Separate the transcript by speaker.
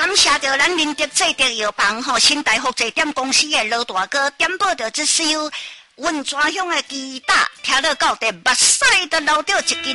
Speaker 1: 感谢着咱仁德制德药房吼，新大福济店公司的罗大哥点播着这首文泉乡的鸡蛋，听到到底目屎都流到一斤